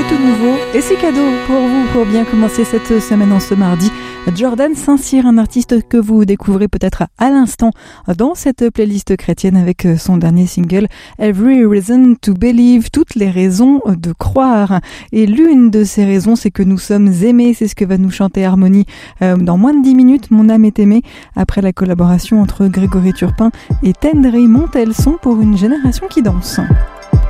c'est tout nouveau et c'est cadeau pour vous pour bien commencer cette semaine en ce mardi. Jordan Saint-Cyr, un artiste que vous découvrez peut-être à l'instant dans cette playlist chrétienne avec son dernier single Every Reason to Believe, toutes les raisons de croire. Et l'une de ces raisons, c'est que nous sommes aimés, c'est ce que va nous chanter Harmonie dans moins de 10 minutes. Mon âme est aimée, après la collaboration entre Grégory Turpin et Tendry Montelson pour Une génération qui danse.